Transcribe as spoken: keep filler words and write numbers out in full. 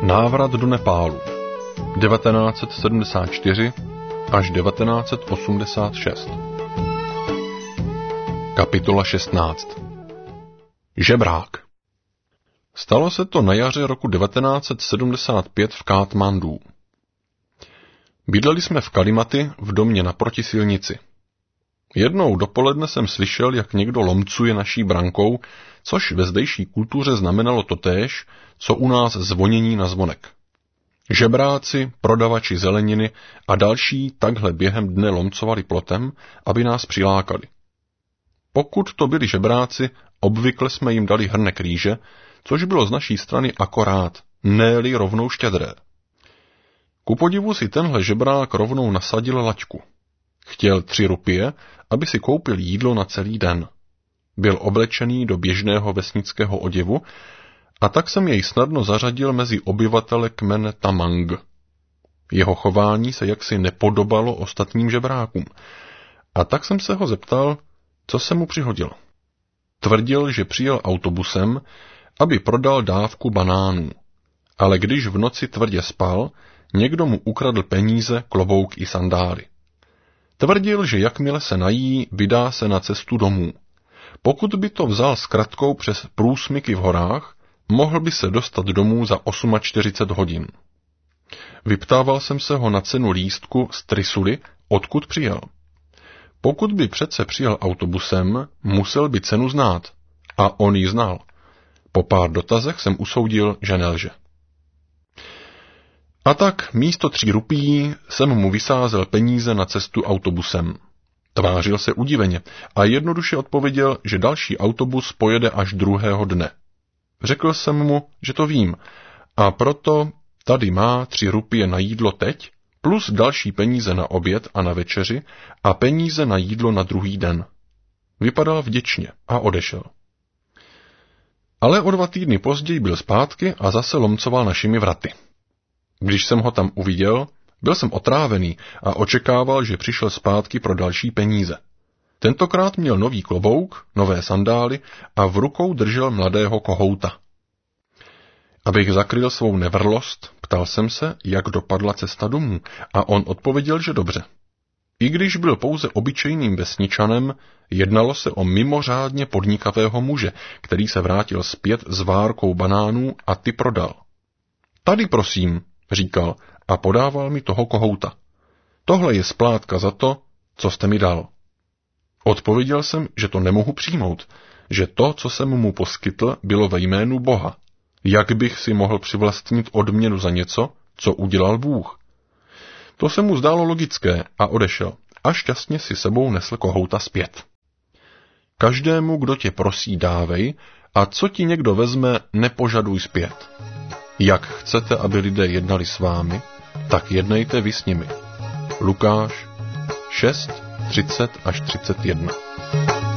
Návrat do Nepálu devatenáct set sedmdesát čtyři až devatenáct set osmdesát šest. Kapitola šestnáct. Žebrák. Stalo se to na jaře roku devatenáct set sedmdesát pět v Katmandu. Bydleli jsme v Kalimaty v domě naproti silnici. Jednou dopoledne jsem slyšel, jak někdo lomcuje naší brankou, což ve zdejší kultuře znamenalo totéž, co u nás zvonění na zvonek. Žebráci, prodavači zeleniny a další takhle během dne lomcovali plotem, aby nás přilákali. Pokud to byli žebráci, obvykle jsme jim dali hrnek rýže, což bylo z naší strany akorát, ne-li rovnou štědré. Ku podivu si tenhle žebrák rovnou nasadil laťku. Chtěl tři rupie, aby si koupil jídlo na celý den. Byl oblečený do běžného vesnického oděvu, a tak jsem jej snadno zařadil mezi obyvatele kmene Tamang. Jeho chování se jaksi nepodobalo ostatním žebrákům, a tak jsem se ho zeptal, co se mu přihodilo. Tvrdil, že přijel autobusem, aby prodal dávku banánů, ale když v noci tvrdě spal, někdo mu ukradl peníze, klobouk i sandály. Tvrdil, že jakmile se nají, vydá se na cestu domů. Pokud by to vzal s kratkou přes průsmyky v horách, mohl by se dostat domů za čtyřicet osm hodin. Vyptával jsem se ho na cenu lístku z Trisuly, odkud přijel. Pokud by přece přijel autobusem, musel by cenu znát. A on ji znal. Po pár dotazech jsem usoudil, že nelže. A tak místo tří rupií jsem mu vysázel peníze na cestu autobusem. Tvářil se udiveně a jednoduše odpověděl, že další autobus pojede až druhého dne. Řekl jsem mu, že to vím, a proto tady má tři rupie na jídlo teď, plus další peníze na oběd a na večeři a peníze na jídlo na druhý den. Vypadal vděčně a odešel. Ale o dva týdny později byl zpátky a zase lomcoval našimi vraty. Když jsem ho tam uviděl, byl jsem otrávený a očekával, že přišel zpátky pro další peníze. Tentokrát měl nový klobouk, nové sandály a v rukou držel mladého kohouta. Abych zakryl svou nevrlost, ptal jsem se, jak dopadla cesta domů, a on odpověděl, že dobře. I když byl pouze obyčejným vesničanem, jednalo se o mimořádně podnikavého muže, který se vrátil zpět s várkou banánů a ty prodal. Tady prosím, říkal a podával mi toho kohouta. Tohle je splátka za to, co jste mi dal. Odpověděl jsem, že to nemohu přijmout, že to, co jsem mu poskytl, bylo ve jménu Boha. Jak bych si mohl přivlastnit odměnu za něco, co udělal Bůh? To se mu zdálo logické a odešel a šťastně si sebou nesl kohouta zpět. Každému, kdo tě prosí, dávej, a co ti někdo vezme, nepožaduj zpět. Jak chcete, aby lidé jednali s vámi, tak jednejte vy s nimi. Lukáš šest, třicet až třicet jedna.